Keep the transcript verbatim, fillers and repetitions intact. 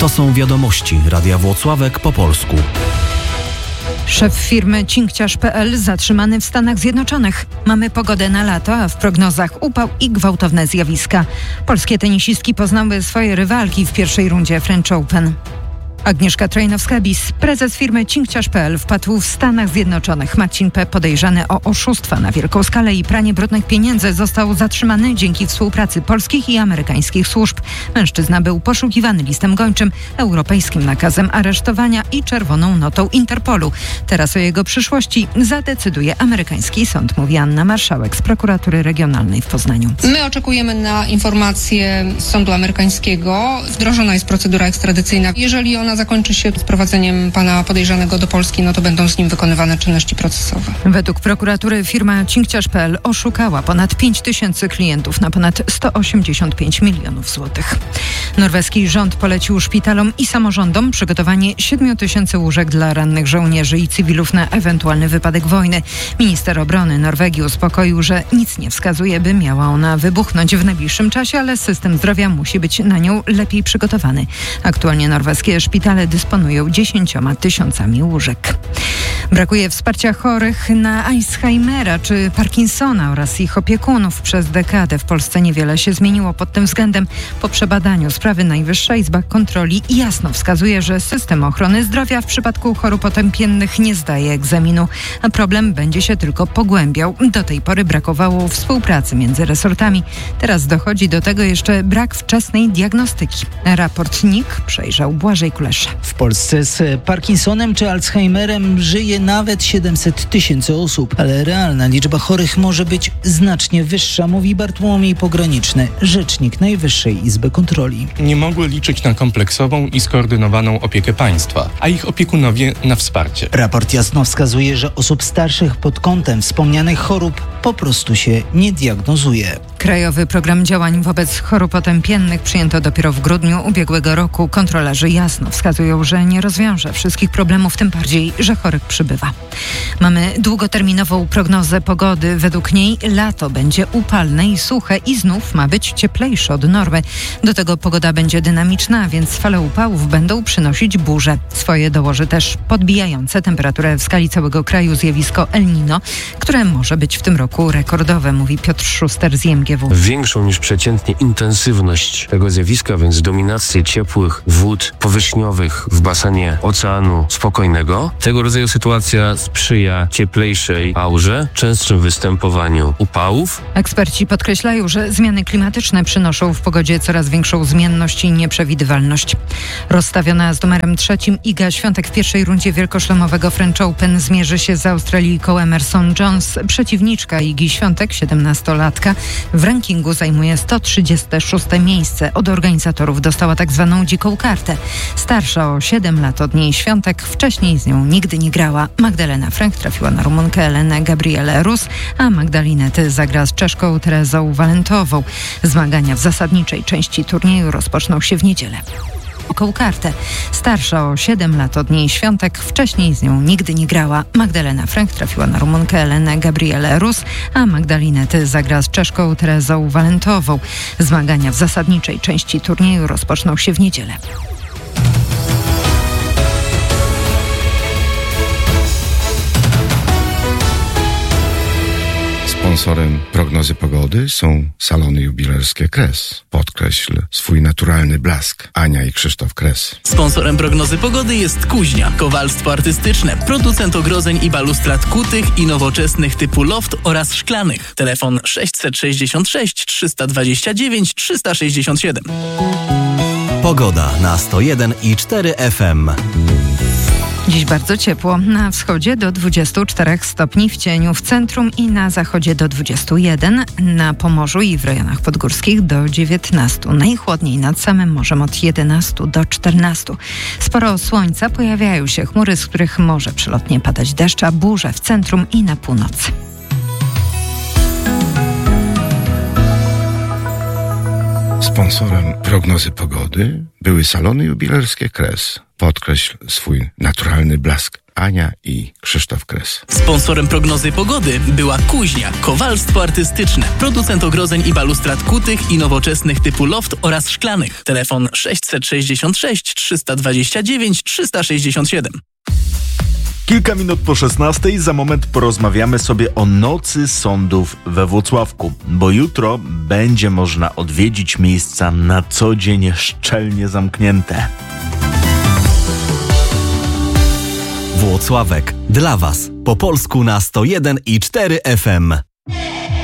To są wiadomości Radia Włocławek po polsku. Szef firmy cinkciarz kropka pe el zatrzymany w Stanach Zjednoczonych. Mamy pogodę na lato, a w prognozach upał i gwałtowne zjawiska. Polskie tenisistki poznały swoje rywalki w pierwszej rundzie French Open. Agnieszka Trajnowska-Bis, prezes firmy cinkciarz kropka pe el, wpadł w Stanach Zjednoczonych. Marcin P., podejrzany o oszustwa na wielką skalę i pranie brudnych pieniędzy, został zatrzymany dzięki współpracy polskich i amerykańskich służb. Mężczyzna był poszukiwany listem gończym, europejskim nakazem aresztowania i czerwoną notą Interpolu. Teraz o jego przyszłości zadecyduje amerykański sąd, mówi Anna Marszałek z prokuratury regionalnej w Poznaniu. My oczekujemy na informacje z sądu amerykańskiego. Wdrożona jest procedura ekstradycyjna. Jeżeli ona zakończy się sprowadzeniem pana podejrzanego do Polski, no to będą z nim wykonywane czynności procesowe. Według prokuratury firma cinkciarz kropka pe el oszukała ponad pięć tysięcy klientów na ponad sto osiemdziesiąt pięć milionów złotych. Norweski rząd polecił szpitalom i samorządom przygotowanie siedmiu tysięcy łóżek dla rannych żołnierzy i cywilów na ewentualny wypadek wojny. Minister obrony Norwegii uspokoił, że nic nie wskazuje, by miała ona wybuchnąć w najbliższym czasie, ale system zdrowia musi być na nią lepiej przygotowany. Aktualnie norweskie szpitale dysponują dziesięcioma tysiącami łóżek. Brakuje wsparcia chorych na Alzheimera czy Parkinsona oraz ich opiekunów. Przez dekadę w Polsce niewiele się zmieniło pod tym względem. Po przebadaniu sprawy Najwyższa Izba Kontroli jasno wskazuje, że system ochrony zdrowia w przypadku chorób otępiennych nie zdaje egzaminu, a problem będzie się tylko pogłębiał. Do tej pory brakowało współpracy między resortami. Teraz dochodzi do tego jeszcze brak wczesnej diagnostyki. Raport N I K przejrzał Błażej Kulesza. W Polsce z Parkinsonem czy Alzheimerem żyje nawet siedemset tysięcy osób, ale realna liczba chorych może być znacznie wyższa, mówi Bartłomiej Pograniczny, rzecznik Najwyższej Izby Kontroli. Nie mogły liczyć na kompleksową i skoordynowaną opiekę państwa, a ich opiekunowie na wsparcie. Raport jasno wskazuje, że osób starszych pod kątem wspomnianych chorób po prostu się nie diagnozuje. Krajowy Program Działań wobec chorób otępiennych przyjęto dopiero w grudniu ubiegłego roku. Kontrolerzy jasno wskazują, że nie rozwiąże wszystkich problemów, tym bardziej, że chorych przybywa. Mamy długoterminową prognozę pogody. Według niej lato będzie upalne i suche i znów ma być cieplejsze od normy. Do tego pogoda będzie dynamiczna, więc fale upałów będą przynosić burze. Swoje dołoży też podbijające temperaturę w skali całego kraju zjawisko El Niño, które może być w tym roku rekordowe, mówi Piotr Szuster z I M G W. Większą niż przeciętnie intensywność tego zjawiska, więc dominację ciepłych wód powierzchniowych w basenie Oceanu Spokojnego. Tego rodzaju sytuacja sprzyja cieplejszej aurze, częstszym występowaniu upałów. Eksperci podkreślają, że zmiany klimatyczne przynoszą w pogodzie coraz większą zmienność i nieprzewidywalność. Rozstawiona z numerem trzecim Iga Świątek w pierwszej rundzie wielkoszlemowego French Open zmierzy się z Australijką Emerson Jones. Przeciwniczka Igi Świątek, siedemnastolatka, w rankingu zajmuje sto trzydzieste szóste miejsce. Od organizatorów dostała tak zwaną dziką kartę. Starsza o siedem lat od niej Świątek, wcześniej z nią nigdy nie grała. Magdalena Frank trafiła na Rumunkę Elenę Gabrielę Rus, a Magdalinet zagra z Czeszką Terezą Walentową. Zmagania w zasadniczej części turnieju rozpoczną się w niedzielę. Kartę. Starsza o siedem lat od niej Świątek, wcześniej z nią nigdy nie grała. Magdalena Frank trafiła na Rumunkę Elenę Gabrielę Rus, a Magdalinet zagra z Czeszką Terezą Walentową. Zmagania w zasadniczej części turnieju rozpoczną się w niedzielę. Sponsorem prognozy pogody są salony jubilerskie Kres. Podkreśl swój naturalny blask. Ania i Krzysztof Kres. Sponsorem prognozy pogody jest Kuźnia. Kowalstwo artystyczne. Producent ogrodzeń i balustrad kutych i nowoczesnych typu loft oraz szklanych. Telefon sześćset sześćdziesiąt sześć trzysta dwadzieścia dziewięć trzysta sześćdziesiąt siedem. Pogoda na sto jeden i cztery F M. Dziś bardzo ciepło. Na wschodzie do dwudziestu czterech stopni, w cieniu w centrum i na zachodzie do dwudziestu jeden, na Pomorzu i w rejonach podgórskich do dziewiętnastu. Najchłodniej nad samym morzem od jedenastu do czternastu. Sporo słońca, pojawiają się chmury, z których może przelotnie padać deszcz, a burze w centrum i na północy. Sponsorem prognozy pogody były salony jubilerskie Kres. Podkreśl swój naturalny blask. Ania i Krzysztof Kres. Sponsorem prognozy pogody była Kuźnia, kowalstwo artystyczne, producent ogrodzeń i balustrad kutych i nowoczesnych typu loft oraz szklanych. Telefon sześćset sześćdziesiąt sześć trzysta dwadzieścia dziewięć trzysta sześćdziesiąt siedem. Kilka minut po szesnastej, za moment porozmawiamy sobie o nocy sądów we Włocławku, bo jutro będzie można odwiedzić miejsca na co dzień szczelnie zamknięte. Włocławek. Dla Was. Po polsku na sto jeden i cztery F M.